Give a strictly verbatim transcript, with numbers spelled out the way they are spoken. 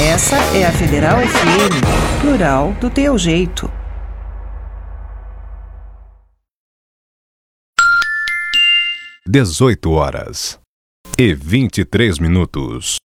Essa é a Federal F M, plural do teu jeito. dezoito horas e vinte e três minutos.